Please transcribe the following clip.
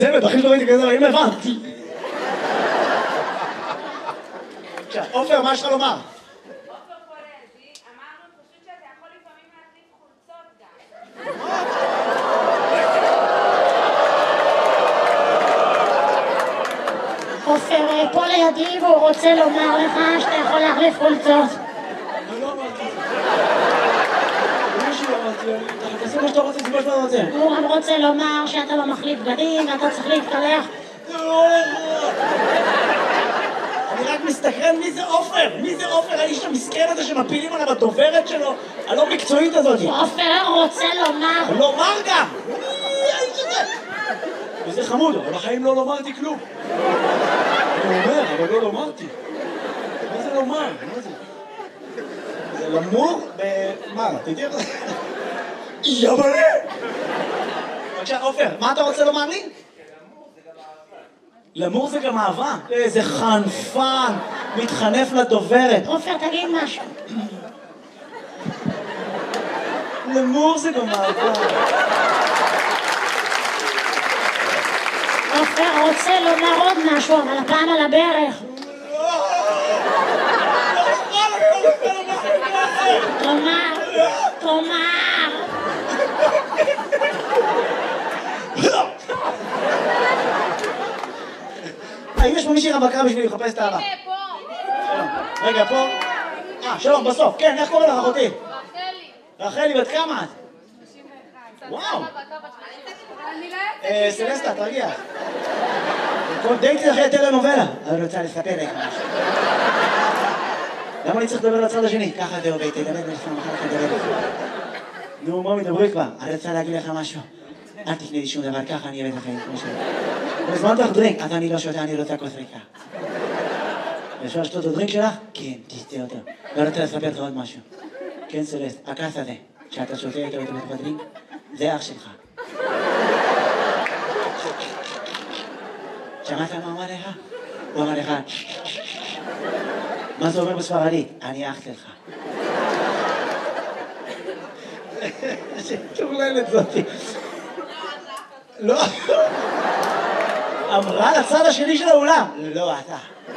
זה בטחים שלא ראיתי כזה, אם הבנתי. עכשיו, עופר, מה יש לך לומר? עופר פה לידי, אמרנו פשוט שאתה יכול לפעמים להחליף חולצות גם. עופר פה לידי והוא רוצה לומר לך שאתה יכול להחליף חולצות. לא אמרתי. מישהו לא אמרתי, תעשה מה שאתה רוצה, זה מה שאתה רוצה. הוא גם רוצה לומר שאתה לא מחליף בגדים ואתה צריך להתקלח. אני רק מסתכרן מי זה עופר? מי זה עופר? האיש המסכן הזה שמפילים עליו הדוברת שלו? הלא מקצועית הזאת. עופר רוצה לומר. לומר גם! מי האיש הזה? וזה חמוד, אבל בחיים לא לומרתי כלום. אני אומר, אבל לא לומרתי. מה זה לומר? מה זה? זה למור מה? תדעי איך זה? יבלה! בבקשה, עופר, מה אתה רוצה לומר לי? למור זה גם אהבה. איזה חנפן, מתחנף לדוברת. עופר, תגיד משהו. למור זה גם אהבה. עופר רוצה לומר עוד משהו, אבל הפעם על הברך. תאמר, תאמר. האם יש פה מישהי רווקה בשביל לחפש את האהבה? הנה, פה. רגע, פה. שלום, בסוף. כן, איך קוראים לך, אחותי? רחלי. רחלי, בת כמה את? 31. וואו. אני לא יוצאת. סלסטה, תרגיע. כל דייטי אחרי טלנובלה. אני רוצה לספר לך משהו. למה אני צריך לדבר לצד השני? ככה זה עובד, תדבר לך, מחר לך לדבר לך. נו, מה מדברי כבר? אני רוצה להגיד לך משהו. אל תפני לי שום דבר, ככה אני אבד לחיים, כמו שאני. הזמנת לך דרינק, אז אני לא שותה, אני רוצה כוס ריקה. אפשר לשתות את הדרינק שלך? כן, תשתה אותו. ואני רוצה לספר לך עוד משהו. כן, סלסט, הכעס הזה, שאתה שותה איתו בתוך הדרינק, זה אח שלך. שמעת מה אמר לך? הוא אמר לך, מה זה אומר בספרדית? אני אח שלך. שטורללת זאתי. לא. אמרה לצד השני של האולם. לא, אתה.